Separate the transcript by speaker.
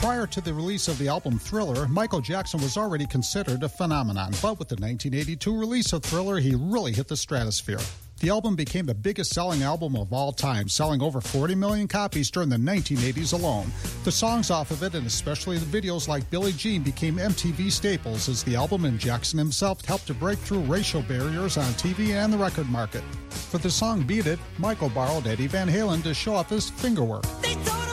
Speaker 1: Prior to the release of the album Thriller, Michael Jackson was already considered a phenomenon, but with the 1982 release of Thriller, he really hit the stratosphere. The album became the biggest-selling album of all time, selling over 40 million copies during the 1980s alone. The songs off of it, and especially the videos like Billie Jean, became MTV staples as the album and Jackson himself helped to break through racial barriers on TV and the record market. For the song Beat It, Michael borrowed Eddie Van Halen to show off his fingerwork.
Speaker 2: They